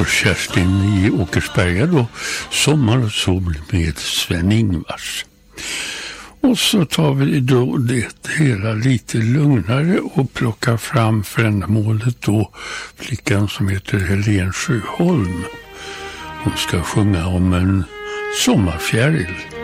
Kerstin i Åkersberga då, Sommar och sol med Sven-Ingvars. Och så tar vi då det hela lite lugnare och plockar fram för ändamålet då flickan som heter Helen Sjöholm. Hon ska sjunga om en sommarfjäril.